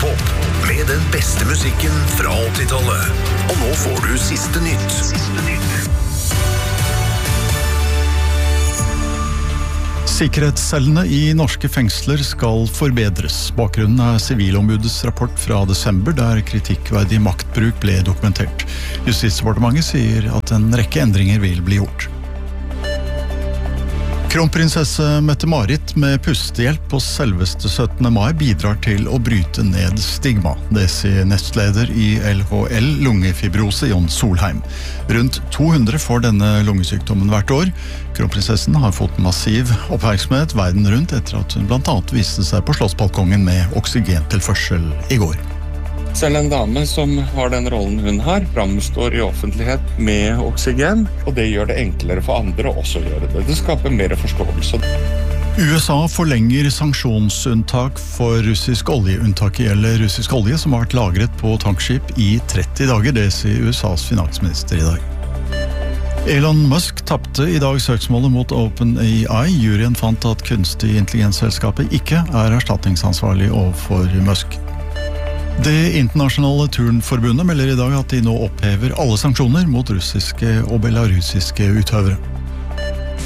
Radiopop med den beste musikken fra 80-tallet. Og nå får du siste nytt. Sikkerhetscellene i norske fengsler skal forbedres. Bakgrunnen Sivilombudets rapport fra desember, der kritikkverdig maktbruk ble dokumentert. Justisdepartementet sier at en rekke endringer vil bli gjort. Kronprinsesse Mette-Marit med pustehjelp på selveste 17. mai bidrar til å bryte ned stigma. Det sier nestleder i LHL lungefibrose Jon Solheim. Rundt 200 får denne lungesykdommen hvert år. Kronprinsessen har fått massiv oppmerksomhet verden rundt etter at hun blant annet viste seg på Slottsbalkongen med oksygentilførsel i går. Selv en dame som har den rollen hun har, framstår i offentlighet med oksygen, og det gjør det enklere for andre å også gjøre det. Det skaper mer forståelse. USA forlenger sanksjonsunntak for russisk olje. Unntaket gjelder russisk olje som har vært lagret på tankskip i 30 dager, det sier USAs finansminister i dag. Elon Musk tappte i dag søksmålet mot OpenAI. Juryen fant at kunstig intelligensselskapet ikke er erstatningsansvarlig overfor Musk. Det internasjonale turnforbundet melder i dag at de nå opphever alle sanksjoner mot russiske og belarusiske utøvere.